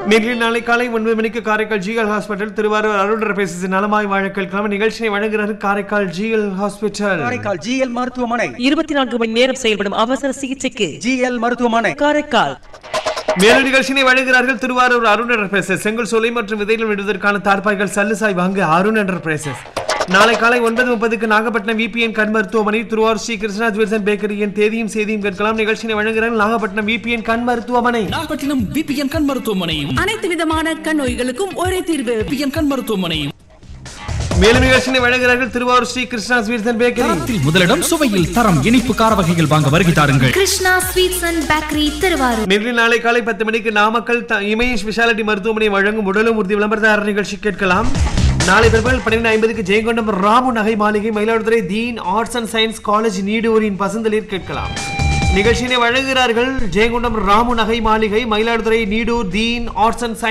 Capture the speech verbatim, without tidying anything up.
நேரில் நாளை காலை ஒன்பது மணிக்கு காரைக்கால் ஜிஎல் ஹாஸ்பிட்டல் திருவாரூர் அருண் பேசி நலமாய் வாழக்கள் கிழமை நிகழ்ச்சியை வழங்குகிறார் Karaikal GL hospital. Karaikal GL மருத்துவமனை இருபத்தி நான்கு மணி நேரம் செயல்படும் அவசர சிகிச்சைக்கு ஜிஎல் மருத்துவமனை காரைக்கால். மேலும் நிகழ்ச்சியை வழங்குகிறார்கள் திருவாரூர் அருண் என்டர்பிரைசஸ். செங்கல் சோலை மற்றும் விதைகள் விடுவதற்கான தார்பாய்கள் சல்லுசாய் வாங்க அருண் என்டர்பிரைசஸ். நாளை காலை ஒன்பது முப்பதுக்கு நாகப்பட்டினம் விபிஎன் கண் மருத்துவமனை திருவாரூர் ஸ்ரீ கிருஷ்ணா ஜுவல்ஸ் அண்ட் பேக்கரியின் தேதியும் செய்தியும் கேட்கலாம். நிகழ்ச்சியை வழங்குகிறார்கள் நாகப்பட்டினம் விபிஎன் கண் மருத்துவமனை. நாகப்பட்டினம் விபிஎன் கண் மருத்துவமனை அனைத்து விதமான கண் நோய்களுக்கும் ஒரே தீர்வு விபிஎன் கண் மருத்துவமனை. மேலும் நிகழ்ச்சியை வழங்குகிறார்கள் Thiruvarur Sri Krishna jewels and bakery. முதலிடம் சுவையில் தரம் இனிப்பு கார வகைகள் வாங்க வருகை தாருங்கள். Krishna sweets and bakery Thiruvarur. நேரில் நாளை காலை பத்து மணிக்கு நாமக்கல் இமய ஸ்பெஷாலிட்டி மருத்துவமனை வழங்கும் உடலும் உறுதி விளம்பரதாரர் நிகழ்ச்சி கேட்கலாம். நாளை பிற்பகல் பன்னிரண்டு ஐம்பதுக்கு ஜெயங்கொண்டம் ராமு நகை மாளிகை மயிலாடுதுறை தீன் ஆர்ட்ஸ் அண்ட் சயின்ஸ் காலேஜ் நீடூரின் பசந்தளிர் கேட்கலாம். நிகழ்ச்சியினை வழங்குகிறார்கள் ஜெயங்கொண்டம் ராமு நகை மாளிகை மயிலாடுதுறை நீடூர் தீன் ஆர்ட்ஸ் அண்ட்